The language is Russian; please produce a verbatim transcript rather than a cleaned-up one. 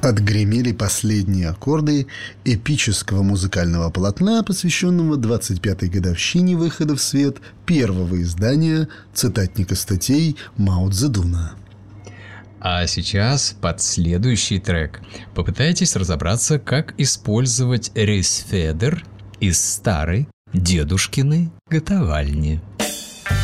Отгремели последние аккорды эпического музыкального полотна, посвященного двадцать пятой годовщине выхода в свет первого издания цитатника статей Мао Цзэдуна. А сейчас под следующий трек попытайтесь разобраться, как использовать рейсфедер из старой дедушкиной готовальни.